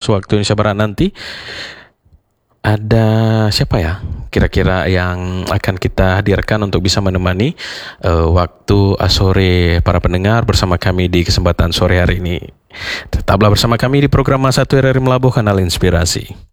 waktu Indonesia Barat nanti. Ada siapa ya kira-kira yang akan kita hadirkan untuk bisa menemani waktu sore para pendengar bersama kami di kesempatan sore hari ini. Tetaplah bersama kami di program Satu RRI Melabuh, Kanal Inspirasi.